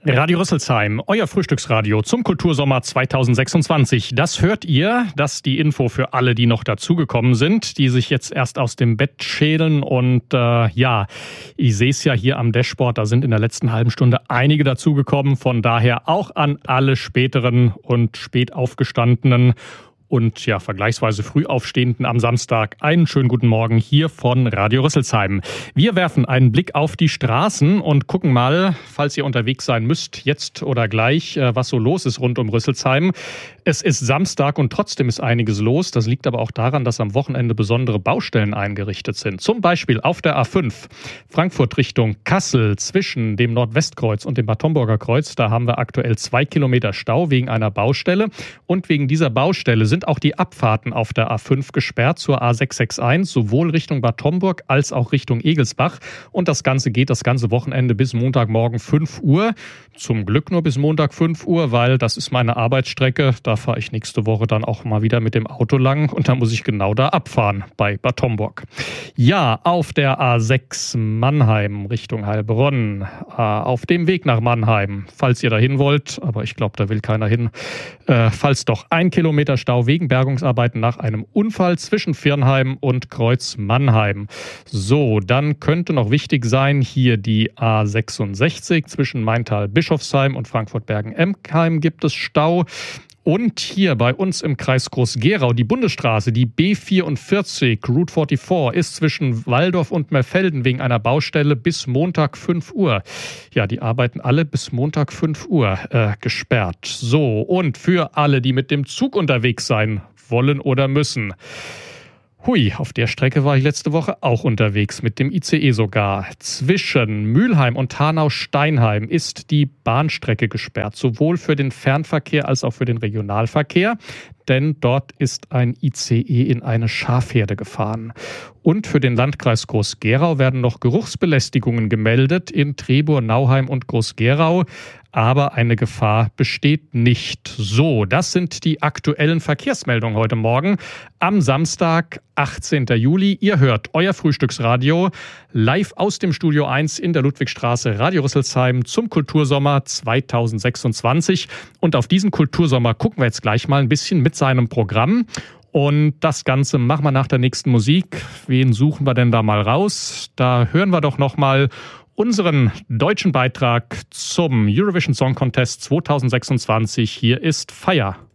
Radio Rüsselsheim, euer Frühstücksradio zum Kultursommer 2026. Das hört ihr, das ist die Info für alle, die noch dazugekommen sind, die sich jetzt erst aus dem Bett schälen. Und ich sehe es ja hier am Dashboard, da sind in der letzten halben Stunde einige dazugekommen. Von daher auch an alle späteren und spät aufgestandenen und ja, vergleichsweise früh aufstehenden am Samstag einen schönen guten Morgen hier von Radio Rüsselsheim. Wir werfen einen Blick auf die Straßen und gucken mal, falls ihr unterwegs sein müsst, jetzt oder gleich, was so los ist rund um Rüsselsheim. Es ist Samstag und trotzdem ist einiges los. Das liegt aber auch daran, dass am Wochenende besondere Baustellen eingerichtet sind. Zum Beispiel auf der A5 Frankfurt Richtung Kassel zwischen dem Nordwestkreuz und dem Bad Homburger Kreuz. Da haben wir aktuell 2 Kilometer Stau wegen einer Baustelle. Und wegen dieser Baustelle sind auch die Abfahrten auf der A5 gesperrt zur A661, sowohl Richtung Bad Homburg als auch Richtung Egelsbach. Und das Ganze geht das ganze Wochenende bis Montagmorgen 5 Uhr. Zum Glück nur bis Montag 5 Uhr, weil das ist meine Arbeitsstrecke. Da fahre ich nächste Woche dann auch mal wieder mit dem Auto lang und dann muss ich genau da abfahren bei Bad Homburg. Ja, auf der A6 Mannheim Richtung Heilbronn, auf dem Weg nach Mannheim, falls ihr da hin wollt, aber ich glaube, da will keiner hin. Falls doch, 1 Kilometer Stau wegen Bergungsarbeiten nach einem Unfall zwischen Viernheim und Kreuz Mannheim. So, dann könnte noch wichtig sein, hier die A66 zwischen Maintal-Bischofsheim und Frankfurt-Bergen-Enkheim gibt es Stau. Und hier bei uns im Kreis Groß-Gerau, die Bundesstraße, die B44, Route 44, ist zwischen Walldorf und Merfelden wegen einer Baustelle bis Montag 5 Uhr. Ja, die arbeiten alle bis Montag 5 Uhr gesperrt. So, und für alle, die mit dem Zug unterwegs sein wollen oder müssen. Hui, auf der Strecke war ich letzte Woche auch unterwegs, mit dem ICE sogar. Zwischen Mülheim und Hanau-Steinheim ist die Bahnstrecke gesperrt, sowohl für den Fernverkehr als auch für den Regionalverkehr, denn dort ist ein ICE in eine Schafherde gefahren. Und für den Landkreis Groß-Gerau werden noch Geruchsbelästigungen gemeldet in Trebur, Nauheim und Groß-Gerau. Aber eine Gefahr besteht nicht. So, das sind die aktuellen Verkehrsmeldungen heute Morgen am Samstag, 18. Juli. Ihr hört euer Frühstücksradio live aus dem Studio 1 in der Ludwigstraße, Radio Rüsselsheim zum Kultursommer 2026. Und auf diesen Kultursommer gucken wir jetzt gleich mal ein bisschen mit seinem Programm. Und das Ganze machen wir nach der nächsten Musik. Wen suchen wir denn da mal raus? Da hören wir doch noch mal unseren deutschen Beitrag zum Eurovision Song Contest 2026. Hier ist Fire.